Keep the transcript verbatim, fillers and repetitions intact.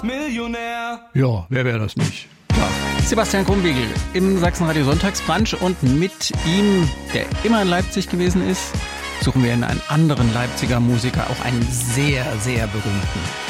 Millionär. Ja, wer wäre das nicht? Ja. Sebastian Krumbiegel im Sachsenradio Sonntagsbrunch und mit ihm, der immer in Leipzig gewesen ist, suchen wir in einen anderen Leipziger Musiker, auch einen sehr, sehr berühmten.